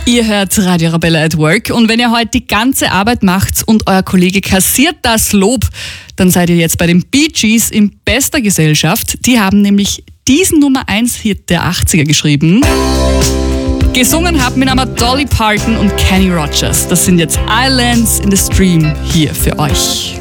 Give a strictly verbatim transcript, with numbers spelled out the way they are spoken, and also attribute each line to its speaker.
Speaker 1: Ihr hört Radio Arabella at Work und wenn ihr heute die ganze Arbeit macht und euer Kollege kassiert das Lob, dann seid ihr jetzt bei den Bee Gees in bester Gesellschaft. Die haben nämlich diesen Nummer eins Hit der achtziger geschrieben. Gesungen haben mit einmal Dolly Parton und Kenny Rogers. Das sind jetzt Islands in the Stream hier für euch.